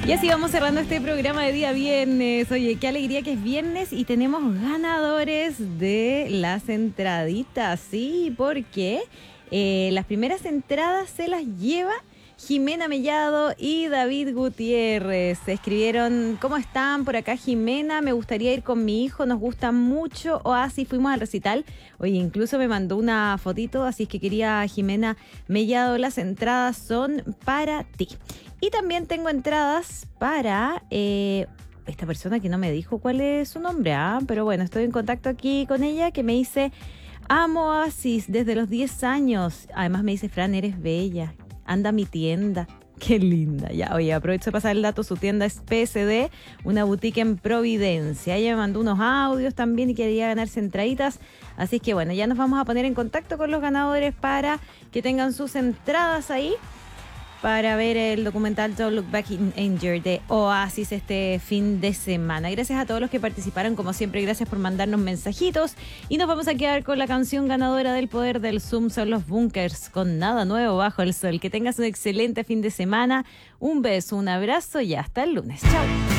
Y así vamos cerrando este programa de día viernes. Oye, qué alegría que es viernes y tenemos ganadores de las entraditas, ¿sí? Porque las primeras entradas se las lleva Jimena Mellado y David Gutiérrez. Se escribieron: ¿cómo están? Por acá Jimena, me gustaría ir con mi hijo, nos gusta mucho Oasis, fuimos al recital. Oye, incluso me mandó una fotito, así es que quería Jimena Mellado, las entradas son para ti. Y también tengo entradas para esta persona que no me dijo cuál es su nombre, pero bueno, estoy en contacto aquí con ella, que me dice: amo Oasis desde los 10 años. Además me dice: Fran, eres bella. Anda a mi tienda. Qué linda. Ya, oye, aprovecho de pasar el dato. Su tienda es PSD, una boutique en Providencia. Ella me mandó unos audios también y quería ganarse entraditas. Así es que bueno, ya nos vamos a poner en contacto con los ganadores para que tengan sus entradas ahí para ver el documental Don't Look Back in Anger de Oasis este fin de semana. Gracias a todos los que participaron, como siempre, gracias por mandarnos mensajitos. Y nos vamos a quedar con la canción ganadora del Poder del Zoom, son los Bunkers, con Nada Nuevo Bajo el Sol. Que tengas un excelente fin de semana. Un beso, un abrazo y hasta el lunes. Chao.